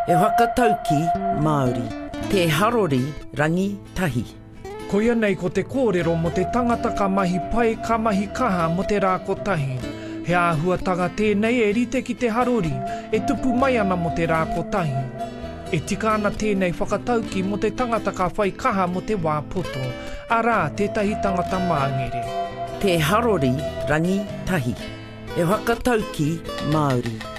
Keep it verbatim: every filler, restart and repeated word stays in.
E whakatauki Māori, te harori rangi tahi. Koia nei ko te kōrero mo te tangata ka mahi pai ka mahi kaha mo te rā kotahi. He āhuatanga tēnei e rite ki te harori, e tupu mai ana mo te rā kotahi. E tika ana tēnei whakatauki mo te tangata ka whai kaha mo te wāpoto, arā tētahi tangata māngere. Te harori rangi tahi. E whakatauki Māori.